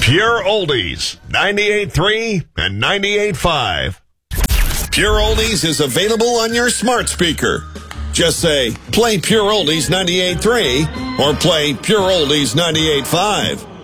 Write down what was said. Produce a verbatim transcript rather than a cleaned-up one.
Pure Oldies, ninety-eight point three and ninety-eight point five. Pure Oldies is available on your smart speaker. Just say, play Pure Oldies ninety-eight point three or play Pure Oldies ninety-eight point five.